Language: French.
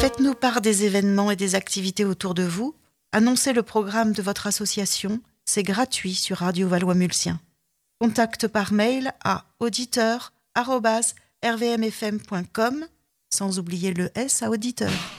Faites-nous part des événements et des activités autour de vous. Annoncez le programme de votre association. C'est gratuit sur Radio Valois-Mulsien. Contact par mail à auditeur@rvmfm.com, sans oublier le S à auditeur.